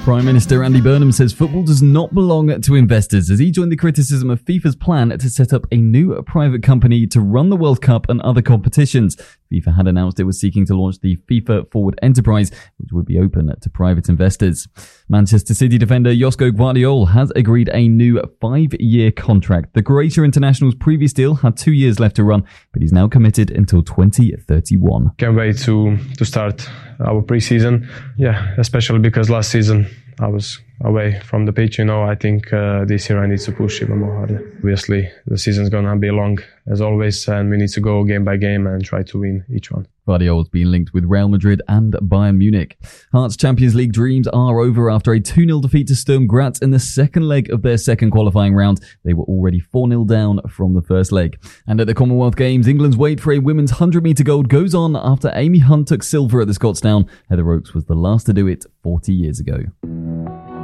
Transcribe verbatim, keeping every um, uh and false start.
Prime Minister Andy Burnham says football does not belong to investors as he joined the criticism of FIFA's plan to set up a new private company to run the World Cup and other competitions. FIFA had announced it was seeking to launch the FIFA Forward Enterprise, which would be open to private investors. Manchester City defender Josko Gvardiol has agreed a new five-year contract. The Croatia international's previous deal had two years left to run, but he's now committed until twenty thirty-one. Can't wait to, to start our pre-season. Yeah, especially because last season I was away from the pitch, you know. I think uh, this year I need to push even more harder. Obviously, the season's going to be long, as always, and we need to go game by game and try to win each one. Gvardiol's been linked with Real Madrid and Bayern Munich. Hearts Champions League dreams are over after a two nil defeat to Sturm Graz in the second leg of their second qualifying round. They were already four nil down from the first leg. And at the Commonwealth Games, England's wait for a women's one hundred metre gold goes on after Amy Hunt took silver at the Scotstown. Heather Oakes was the last to do it forty years ago.